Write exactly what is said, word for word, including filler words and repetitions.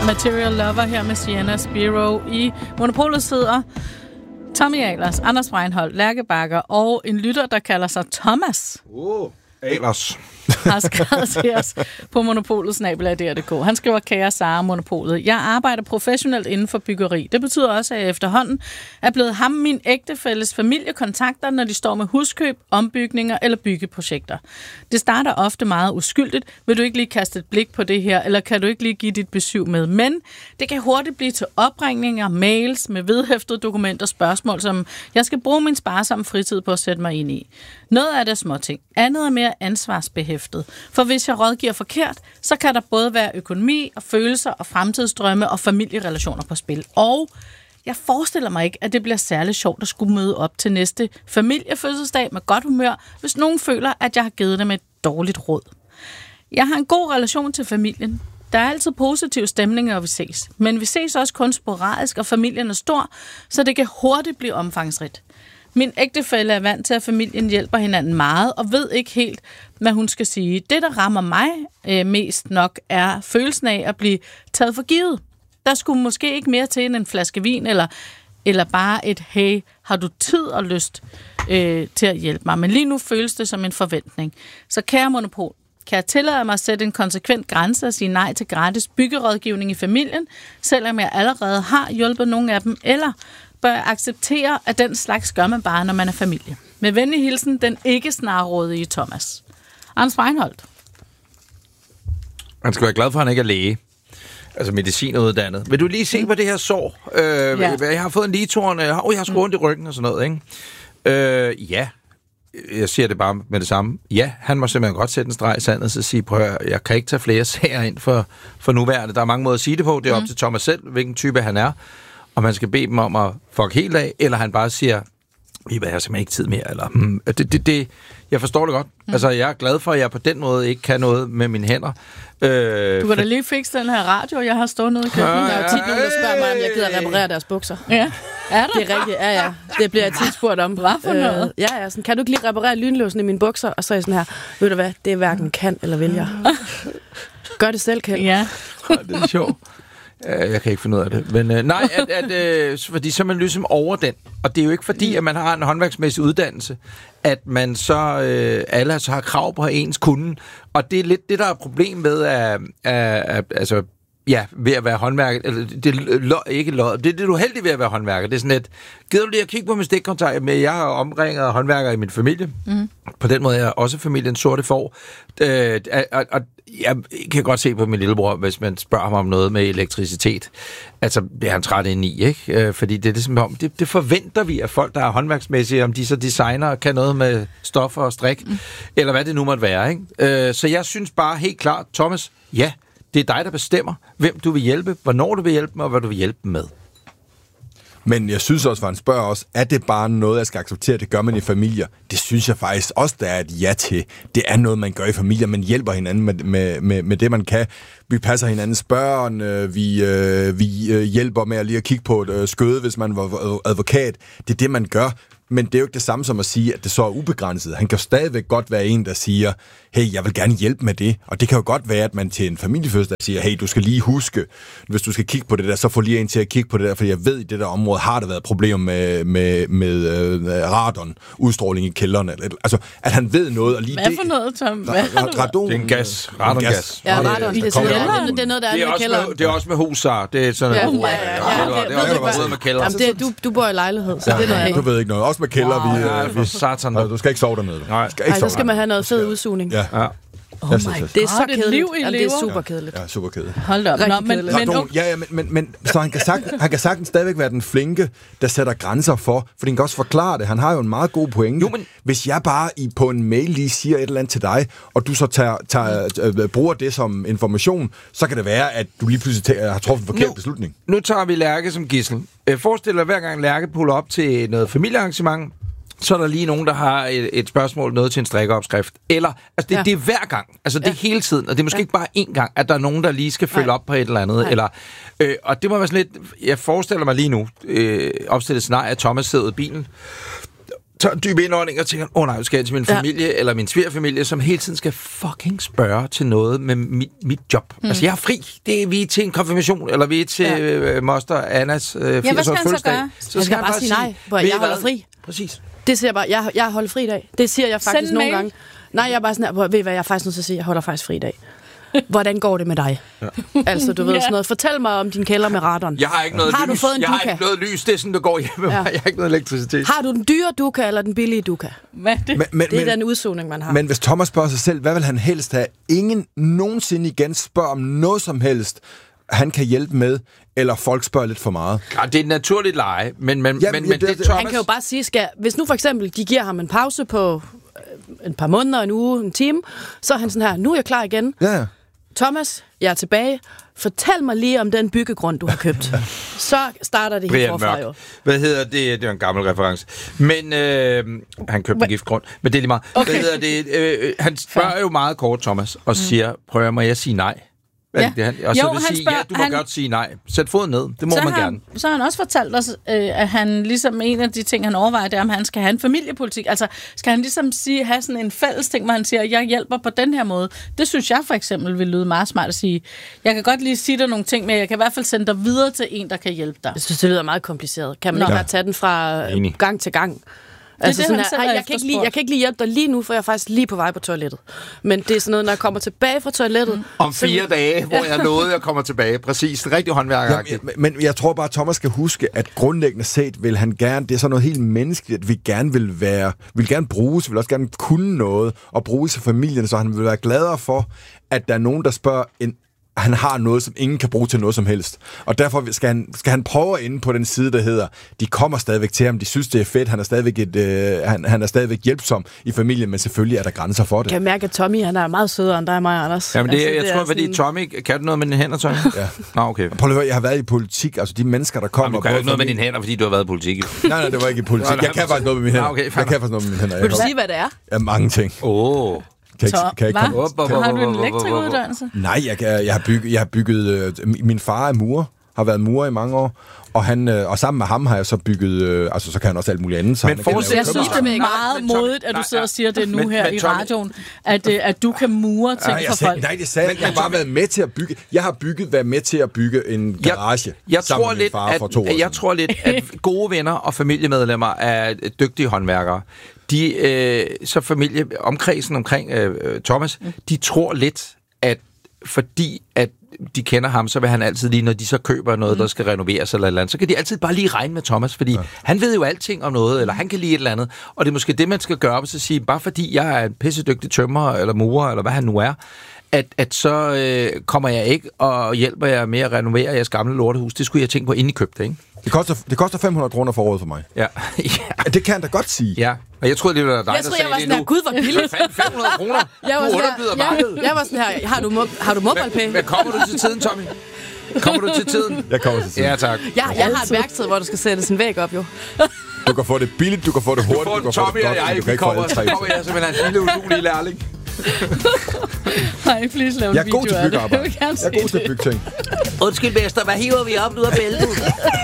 Material Lover her med Sienna Spiro. I Monopolet sidder Tommy Ahlers, Anders Breinholt, Lærke Bagger og en lytter, der kalder sig Thomas. Oh, Ahlers. Har skrevet til os på monopolet snabel-a punktum d k. Han skriver, kære Sara, Monopolet. Jeg arbejder professionelt inden for byggeri. Det betyder også, at jeg efterhånden er blevet ham min ægtefælles familiekontakter, når de står med huskøb, ombygninger eller byggeprojekter. Det starter ofte meget uskyldigt. Vil du ikke lige kaste et blik på det her, eller kan du ikke lige give dit besøg med? Men det kan hurtigt blive til opringninger, mails med vedhæftede dokumenter, spørgsmål, som jeg skal bruge min sparsomme fritid på at sætte mig ind i. Noget af det er småting. Andet er mere ansvarsbehæftet. For hvis jeg rådgiver forkert, så kan der både være økonomi og følelser og fremtidsdrømme og familierelationer på spil. Og jeg forestiller mig ikke, at det bliver særligt sjovt at skulle møde op til næste familiefødselsdag med godt humør, hvis nogen føler, at jeg har givet dem et dårligt råd. Jeg har en god relation til familien. Der er altid positiv stemning, når vi ses. Men vi ses også kun sporadisk, og familien er stor, så det kan hurtigt blive omfangsrigt. Min ægtefælle er vant til, at familien hjælper hinanden meget, og ved ikke helt, hvad hun skal sige. Det, der rammer mig øh, mest nok, er følelsen af at blive taget for givet. Der skulle måske ikke mere til end en flaske vin, eller, eller bare et, hey, har du tid og lyst øh, til at hjælpe mig? Men lige nu føles det som en forventning. Så kære Monopol, kan jeg tillade mig at sætte en konsekvent grænse og sige nej til gratis byggerådgivning i familien, selvom jeg allerede har hjulpet nogle af dem, eller bør jeg acceptere, at den slags gør man bare, når man er familie? Med venlig hilsen, den ikke snarrådige Thomas. Anders Breinholt. Han skal være glad for, at han ikke er læge. Altså medicinuddannet. Vil du lige se på det her sår? Øh, ja. Jeg har fået en ligetorn, og jeg har skruet ondt i ryggen og sådan noget, ikke? Øh, ja. Jeg siger det bare med det samme. Ja, han må simpelthen godt sætte en streg i sandet og sige, prøv at, jeg kan ikke tage flere sager ind for, for nuværende. Der er mange måder at sige det på. Det er op mm. til Thomas selv, hvilken type han er. Og man skal bede dem om at fuck helt af, eller han bare siger, vi har simpelthen ikke tid mere. Eller, hmm, det, det, det, jeg forstår det godt. Mm. Altså, jeg er glad for, at jeg på den måde ikke kan noget med mine hænder. Øh, du kan da lige fikse den her radio, jeg har stået nede i køkkenet. Der er jo tit nogen, der spørger mig, om jeg gider reparere deres bukser. Ja. Er det er rigtigt, ja, ja. Det bliver jeg tit spurgt om. Hvad for noget? Øh, ja, ja, sådan, kan du ikke lige reparere lynlåsen i mine bukser? Og så er jeg sådan her, ved du hvad, det er hverken kan eller vil jeg. Gør det selv, Kjeld. Ja. Det er sjovt. Jeg kan ikke finde ud af det. Men øh, nej, at, at, øh, fordi så er man ligesom over den. Og det er jo ikke fordi, at man har en håndværksmæssig uddannelse, at man så øh, alle så har krav på ens kunde. Og det er lidt det, der er problem med at, at, at altså, ja, ved at være håndværker. Eller, det er ikke lod. Det er det, du er heldig ved at være håndværker. Det er sådan et, gider du lige at kigge på min stikkontakt? Men jeg har omringet håndværkere i min familie. Mm. På den måde er jeg også familien sorte får. Øh, og, og jeg kan godt se på min lillebror, hvis man spørger ham om noget med elektricitet. Altså, det er han træt ind i, ikke? Øh, fordi det er ligesom om, det, det forventer vi af folk, der er håndværksmæssige, om de så designer og kan noget med stoffer og strik, mm. eller hvad det nu måtte være, ikke? Øh, så jeg synes bare helt klart, Thomas, ja, det er dig, der bestemmer, hvem du vil hjælpe, hvornår du vil hjælpe dem, og hvad du vil hjælpe dem med. Men jeg synes også, at han spørger os, er det bare noget, jeg skal acceptere, det gør man i familier? Det synes jeg faktisk også, der er et ja til. Det er noget, man gør i familier, man hjælper hinanden med, med, med, med det, man kan. Vi passer hinandens børn, vi, øh, vi hjælper med at lige at kigge på et øh, skøde, hvis man var advokat. Det er det, man gør. Men det er jo ikke det samme som at sige, at det så er ubegrænset. Han kan jo stadigvæk godt være en, der siger, hey, jeg vil gerne hjælpe med det. Og det kan jo godt være, at man til en familiefødselsdag siger, hey, du skal lige huske, hvis du skal kigge på det der, så få lige en til at kigge på det der, for jeg ved, i det der område har der været problemer med, med, med øh, radon, udstråling i kælderen. Altså, at han ved noget. Og lige hvad for noget, Tom? Hvad ra- ra- radon. Det er en gas. Radongas. Ja, radon. Det, det, det, det er noget, der er, er i kælderen. Det er også med husar. Det er sådan ja, noget. Ja, ja, ja. Det er også med kælder. Jamen, det, du, du bor i lejlighed, så ja, det er noget andet. Du ved ikke noget. Også med kælder, wow. vi... Ja, vi satan. Du skal ikke sove dernede. Nej, Ej, så skal man have noget fed udsugning. Ja. Ja. Oh my God, det er så kedeligt. Liv i det er super kedeligt. Ja, super kedeligt. Hold op. Nå, men, men, Nå, ja, ja, men, men, men så han kan, sagtens, han kan sagtens stadigvæk være den flinke, der sætter grænser for, for han kan også forklare det. Han har jo en meget god pointe. Jo, men hvis jeg bare i, på en mail lige siger et eller andet til dig, og du så tager, tager, øh, bruger det som information, så kan det være, at du lige pludselig tager, har truffet en forkert nu, beslutning. Nu tager vi Lærke som gidsel. Øh, forestil dig, hver gang Lærke puller op til noget familiearrangement, så er der lige nogen, der har et, et spørgsmål, noget til en strikkeopskrift. Eller, altså det, ja. det er hver gang. Altså det er ja. hele tiden. Og det er måske ja. ikke bare én gang, at der er nogen, der lige skal følge Nej. op på et eller andet. Eller, øh, og det må være sådan lidt... Jeg forestiller mig lige nu, øh, opstillet scenarie, at Thomas sidder i bilen. tager en dyb indånding og tænker, åh oh, nej, nu skal jeg til min familie, ja. eller min svigerfamilie, som hele tiden skal fucking spørge til noget med mit, mit job. Mm. Altså, jeg er fri. Det er vi er til en konfirmation, eller vi er til ja. øh, moster Annas øh, firs års fødselsdag. Så skal jeg bare sige nej, hvor jeg holder fri. Præcis. Det siger jeg bare, jeg, jeg holder fri i dag. Det siger jeg faktisk nogle gange. Nej, jeg er bare sådan her, ved I hvad, jeg er faktisk nødt til at sige, jeg holder faktisk fri i dag. Hvordan går det med dig? Ja. Altså, du ved sådan noget. Fortæl mig om din kælder med radon. Jeg har ikke noget har lys. Du fået en jeg duka? har ikke noget lys. Det er sådan, det går hjemme. Ja. Jeg har ikke noget elektricitet. Har du den dyre duka eller den billige duka? Hvad det? Men, men, det er men, den udsugning, man har. Men hvis Thomas spørger sig selv, hvad vil han helst have? Ingen nogensinde igen spørger om noget som helst, han kan hjælpe med, eller folk spørger lidt for meget. Ja, det er et naturligt leje, men, men, Jamen, men, men det, det Thomas... Han kan jo bare sige, skal, hvis nu for eksempel, de giver ham en pause på øh, et par måneder, en uge, en time, så er han sådan her, nu er jeg klar igen. Ja, ja. Thomas, jeg er tilbage. Fortæl mig lige om den byggegrund, du har købt. Så starter det helt forfra jo. Hvad hedder det? Det er en gammel reference. Men øh, han købte en giftgrund. Men det er lige meget. Okay. Hvad hedder det? Øh, han spørger jo meget kort, Thomas, og siger, prøver må jeg sige nej? Ja. Det, han, og så jo, vil sige, spørger, ja, du må han, godt sige nej. Sæt foden ned. Det må man han, gerne. Så har han også fortalt os, øh, at han ligesom en af de ting, han overvejer, det er, om han skal have en familiepolitik. Altså, skal han ligesom sige, have sådan en fælles ting, hvor han siger, jeg hjælper på den her måde. Det synes jeg for eksempel vil lyde meget smart at sige. Jeg kan godt lige sige dig nogle ting, men jeg kan i hvert fald sende dig videre til en, der kan hjælpe dig. Jeg synes, det lyder meget kompliceret. Kan man Nå. ikke bare tage den fra Enig. gang til gang? Altså det, sådan her, jeg, kan ikke lige, jeg kan ikke lige hjælpe dig lige nu, for jeg er faktisk lige på vej på toilettet. Men det er sådan noget, når jeg kommer tilbage fra toilettet... Mm. Om fire så... dage, hvor jeg nåede, jeg kommer tilbage. Præcis, det er rigtig håndværkeragtigt. Ja, men, men jeg tror bare, at Thomas skal huske, at grundlæggende set vil han gerne... Det er sådan noget helt menneskeligt, at vi gerne vil være... vil gerne bruges, vil også gerne kunne noget, og bruge sig familien, så han vil være gladere for, at der er nogen, der spørger en... han har noget, som ingen kan bruge til noget som helst. Og derfor skal han, skal han prøve inde på den side, der hedder, de kommer stadigvæk til ham, de synes, det er fedt, han er stadigvæk, et, øh, han, han er stadigvæk hjælpsom i familien, men selvfølgelig er der grænser for det. Kan jeg mærke, at Tommy, han er meget sødere end dig og mig, Anders. Jamen det, altså, jeg det tror, er fordi sådan... Tommy, kan du noget med dine hænder, Tommy? Ja. Nå, okay. Prøv at høre, jeg har været i politik, altså de mennesker, der kommer... Jamen, du kan jo ikke noget med dine hænder, fordi du har været i politik. nej, nej, det var ikke i politik. Jeg kan faktisk noget med mine hænder. Okay, jeg kan faktisk noget med mine hænder. Vil du sige, hvad det er? Ja, mange ting. Åh... Oh. Kan jeg, kan jeg ikke komme? Op, op, op, har du en elektrikeruddannelse? Nej, jeg, jeg, har bygget, jeg har bygget... Øh, min far er murer, har været murer i mange år, og, han, øh, og sammen med ham har jeg så bygget... Øh, altså, så kan han også alt muligt andet. Så men for, jeg synes, det er meget modigt, at du sidder og siger det nu men, her men, i radioen, at, øh, at du kan mure ting ja, for sagde, folk. Nej, det sagde jeg. Jeg har bare været med til at bygge... Jeg har bygget, været med til at bygge en garage jeg, jeg sammen tror med min far lidt, for to år at, Jeg tror lidt, at gode venner og familiemedlemmer er dygtige håndværkere. De, øh, så familie, omkredsen omkring øh, Thomas, mm. de tror lidt, at fordi at de kender ham, så vil han altid lige, når de så køber noget, mm. der skal renoveres eller et eller andet, så kan de altid bare lige regne med Thomas, fordi ja. han ved jo alting om noget, eller han kan lide et eller andet, og det er måske det, man skal gøre op, så sige, bare fordi jeg er en pissedygtig tømrer, eller murer, eller hvad han nu er, at, at så øh, kommer jeg ikke og hjælper jer med at renovere jeres gamle lortehus. Det skulle jeg tænke på, inden I købte, ikke? Det koster, det koster fem hundrede kroner for året for mig. Ja. ja. Det kan jeg da godt sige. Ja. Og jeg troede, det var dig, jeg der troede, sagde jeg var sådan her, gud, hvor billigt. fem hundrede kroner? Jeg var, du sådan her, jeg, jeg var sådan her, har du, mo- har du MobilePay? Men kommer du til tiden, Tommy? Kommer du til tiden? Jeg kommer til tiden. Ja, tak. Ja, jeg har et værksted, hvor du skal sætte en væg op, jo. Du kan få det billigt, du kan få det hurtigt, du, du kan få det godt, og du kan ikke få alle tre. Så kommer jeg simpelthen en lille udulig lærling. Nej, please lav en jeg er video god til byggearbejde. Jeg, jeg jeg er god til at bygge ting. Undskyld, Mester, hvad hiver vi op ud af bæltet?